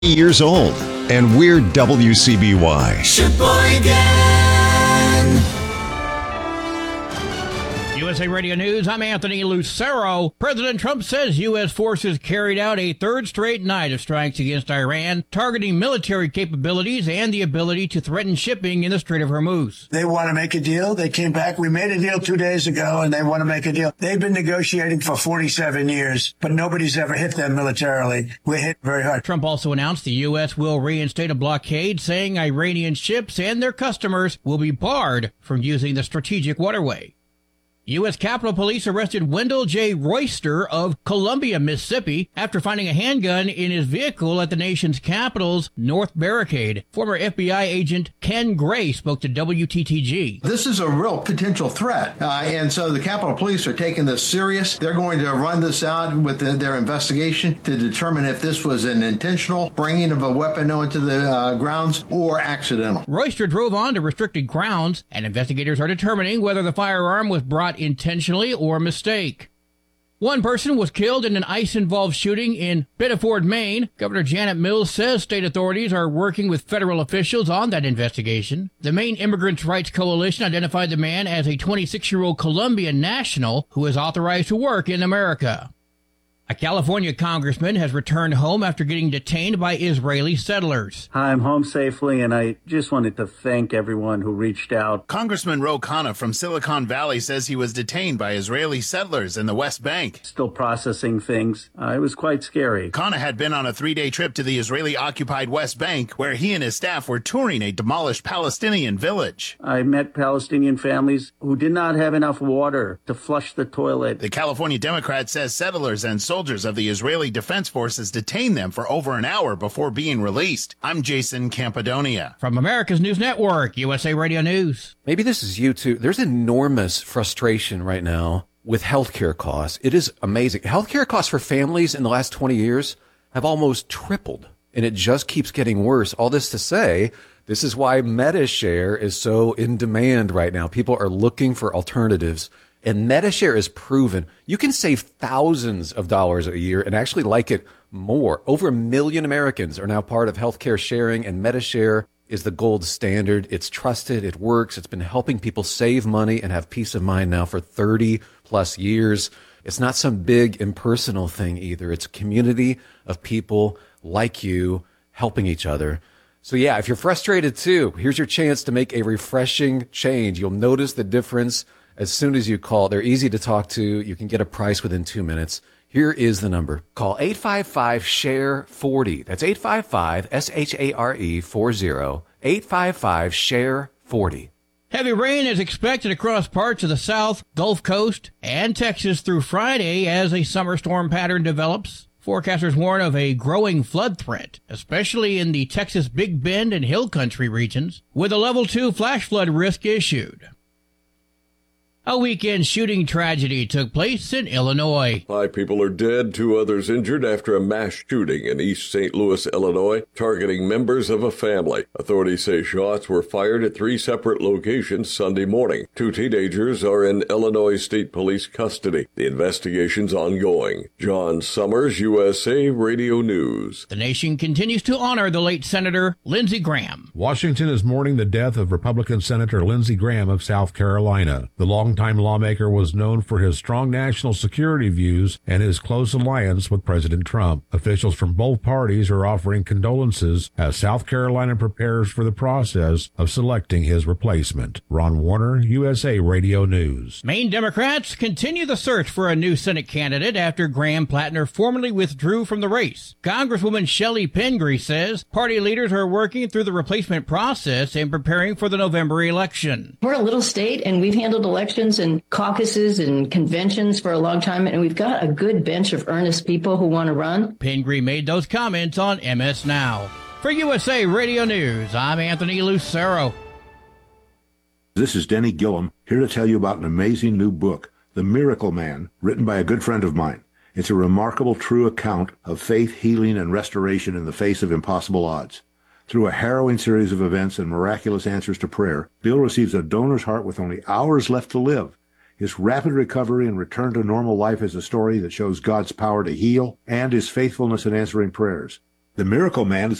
Years old, and we're WCBY. USA Radio News, I'm Anthony Lucero. President Trump says U.S. forces carried out a third straight night of strikes against Iran, targeting military capabilities and the ability to threaten shipping in the Strait of Hormuz. They want to make a deal. They came back. We made a deal 2 days ago, and they want to make a deal. They've been negotiating for 47 years, but nobody's ever hit them militarily. We're hit very hard. Trump also announced the U.S. will reinstate a blockade, saying Iranian ships and their customers will be barred from using the strategic waterway. U.S. Capitol Police arrested Wendell J. Royster of Columbia, Mississippi, after finding a handgun in his vehicle at the nation's capital's North Barricade. Former FBI agent Ken Gray spoke to WTTG. This is a real potential threat, and so the Capitol Police are taking this serious. They're going to run this out with their investigation to determine if this was an intentional bringing of a weapon onto the grounds or accidental. Royster drove on to restricted grounds, and investigators are determining whether the firearm was brought intentionally or mistake. One person was killed in an ICE-involved shooting in Biddeford, Maine. Governor Janet Mills says state authorities are working with federal officials on that investigation. The Maine Immigrants' Rights Coalition identified the man as a 26-year-old Colombian national who is authorized to work in America. A California congressman has returned home after getting detained by Israeli settlers. Hi, I'm home safely, and I just wanted to thank everyone who reached out. Congressman Ro Khanna from Silicon Valley says he was detained by Israeli settlers in the West Bank. Still processing things. It was quite scary. Khanna had been on a 3-day trip to the Israeli-occupied West Bank, where he and his staff were touring a demolished Palestinian village. I met Palestinian families who did not have enough water to flush the toilet. The California Democrat says settlers and soldiers of the Israeli Defense Forces detained them for over an hour before being released. I'm Jason Campodonia. From America's News Network, USA Radio News. Maybe this is you too. There's enormous frustration right now with healthcare costs. It is amazing. Healthcare costs for families in the last 20 years have almost tripled, and it just keeps getting worse. All this to say, this is why MediShare is so in demand right now. People are looking for alternatives. And MediShare is proven you can save thousands of dollars a year and actually like it more. Over 1 million Americans are now part of healthcare sharing, and MediShare is the gold standard. It's trusted. It works. It's been helping people save money and have peace of mind now for 30 plus years. It's not some big impersonal thing either. It's a community of people like you helping each other. So yeah, if you're frustrated too, here's your chance to make a refreshing change. You'll notice the difference as soon as you call. They're easy to talk to. You can get a price within 2 minutes. Here is the number. Call 855-SHARE-40. That's 855-SHARE-40. 855-SHARE-40. Heavy rain is expected across parts of the South, Gulf Coast, and Texas through Friday as a summer storm pattern develops. Forecasters warn of a growing flood threat, especially in the Texas Big Bend and Hill Country regions, with a level 2 flash flood risk issued. A weekend shooting tragedy took place in Illinois. 5 people are dead, 2 others injured after a mass shooting in East St. Louis, Illinois, targeting members of a family. Authorities say shots were fired at 3 separate locations Sunday morning. 2 teenagers are in Illinois State Police custody. The investigation's ongoing. John Summers, USA Radio News. The nation continues to honor the late Senator Lindsey Graham. Washington is mourning the death of Republican Senator Lindsey Graham of South Carolina. The longtime lawmaker was known for his strong national security views and his close alliance with President Trump. Officials from both parties are offering condolences as South Carolina prepares for the process of selecting his replacement. Ron Warner, USA Radio News. Maine Democrats continue the search for a new Senate candidate after Graham Plattner formally withdrew from the race. Congresswoman Shelley Pingree says party leaders are working through the replacement process and preparing for the November election. We're a little state, and we've handled elections and caucuses and conventions for a long time, and we've got a good bench of earnest people who want to run. Pingree made those comments on MS Now. For USA Radio News, I'm Anthony Lucero. This is Denny Gillum, here to tell you about an amazing new book, The Miracle Man, written by a good friend of mine. It's a remarkable true account of faith, healing, and restoration in the face of impossible odds. Through a harrowing series of events and miraculous answers to prayer, Bill receives a donor's heart with only hours left to live. His rapid recovery and return to normal life is a story that shows God's power to heal and his faithfulness in answering prayers. The Miracle Man